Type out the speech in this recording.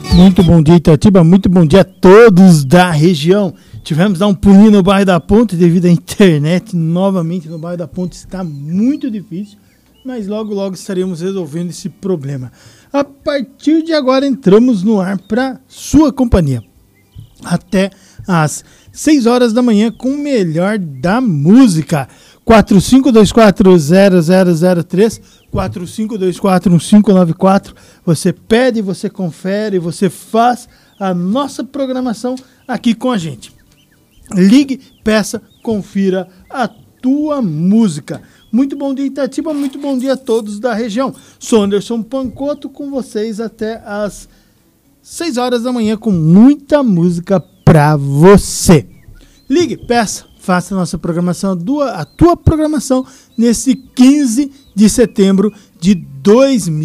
Muito bom dia, Itatiba. Muito bom dia a todos da região. Tivemos que dar um pulinho no bairro da Ponte devido à internet. Novamente no bairro da Ponte está muito difícil, mas logo, logo estaremos resolvendo esse problema. A partir de agora entramos no ar para sua companhia. Até às 6 horas da manhã com o melhor da música. 45240003, 45241594. Você pede, você confere, você faz a nossa programação aqui com a gente. Ligue, peça, confira a tua música. Muito bom dia, Itatiba, muito bom dia a todos da região. Sou Anderson Pancoto com vocês até às 6 horas da manhã com muita música pra você. Ligue, peça, faça a nossa programação, a tua programação nesse 15 de setembro de 2020.